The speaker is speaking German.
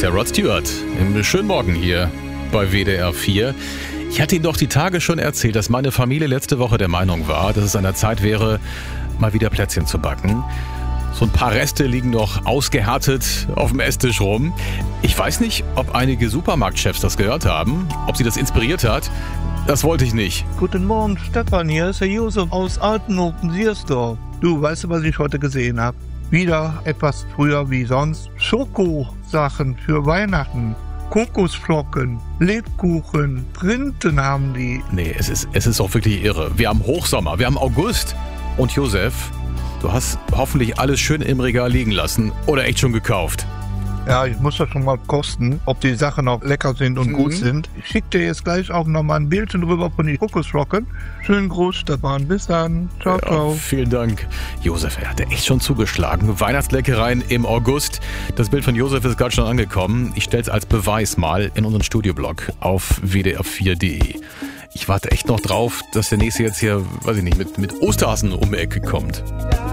der Rod Stewart. Im schönen Morgen hier bei WDR 4. Ich hatte Ihnen doch die Tage schon erzählt, dass meine Familie letzte Woche der Meinung war, dass es an der Zeit wäre, mal wieder Plätzchen zu backen. So ein paar Reste liegen noch ausgehärtet auf dem Esstisch rum. Ich weiß nicht, ob einige Supermarktchefs das gehört haben, ob sie das inspiriert hat. Das wollte ich nicht. Guten Morgen, Stefan, hier ist der Josef aus Altenhofen-Siersdorf. Du, weißt du, was ich heute gesehen habe? Wieder etwas früher wie sonst. Schokosachen für Weihnachten. Kokosflocken, Lebkuchen, Printen haben die. Nee, es ist auch wirklich irre. Wir haben Hochsommer, wir haben August. Und Josef, du hast hoffentlich alles schön im Regal liegen lassen oder echt schon gekauft. Ja, ich muss das schon mal kosten, ob die Sachen auch lecker sind und gut sind. Ich schicke dir jetzt gleich auch nochmal ein Bildchen drüber von den Kokosflocken. Schönen Gruß, Stefan. Bis dann. Ciao, ciao. Vielen Dank. Josef, er hatte echt schon zugeschlagen. Weihnachtsleckereien im August. Das Bild von Josef ist gerade schon angekommen. Ich stelle es als Beweis mal in unseren Studioblog auf wdr4.de. Ich warte echt noch drauf, dass der nächste jetzt hier, weiß ich nicht, mit Osterhasen um die Ecke kommt.